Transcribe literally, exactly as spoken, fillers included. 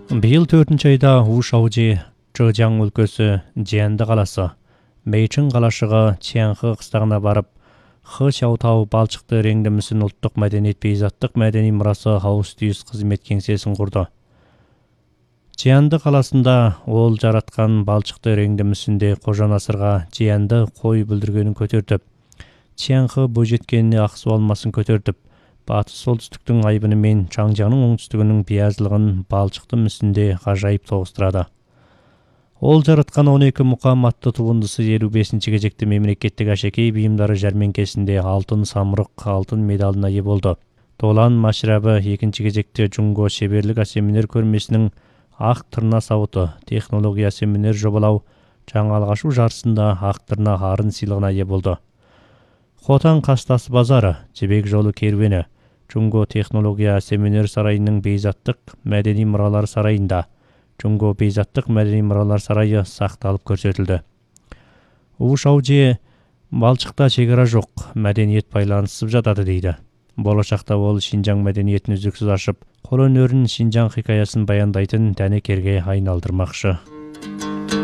Биыл төртінші айда Ушаужи, Чжэжиang өлкөсү, Жианды қаласы, Мэйчэн қалашығы Чианхы қыстағына барып, Хы Шаутау балшықты реңді мүсін ұлттық мәдениет бейзаттық мәдени мұрасы хаустүйіс қызмет кеңсесін құрды. Жианды қаласында ол жаратқан балшықты реңді мүсінде қожа Насырға Жианды қой бүлдіргенін көтертіп, Чианхы бойжеткеніне ақсу алмасын көтертіп, батыс солтүстіктің айбыны мен Чаңжаңның оңтүстігінің биязылығын балшықты мүсінде ғажайып тоғыстырады. Ол жаратқан он екі мұқам атты туындысы елу бесінші кезекте мемлекеттік әшекей бұйымдары жәрмеңкесінде алтын самұрық, алтын медалына ие болды. Толан машрабы екінші кезекте Джунго шеберлік әсемінер көрмесінің ақ тырна сауыты, технология әсемінер жобалау, жаңалық ашу жарысында ақ тырна арын сыйлығына ие болды. Хотан қастасы базары, жібек жолы керуені, Джунго технология әсемінер сарайының бейзаттық мәдени мұралар сарайында Джунго бейзаттық мәдени мұралар сарайы сақталып көрсетілді. Ушаужи балшықта шекара жоқ, мәдениет байланысып жатады дейді. Болашақта ол Шинжаң мәдениетін үздіксіз ашып, қолөнерін Шинжаң хикаясын баяндайтын дәнекерге айналдырмақшы.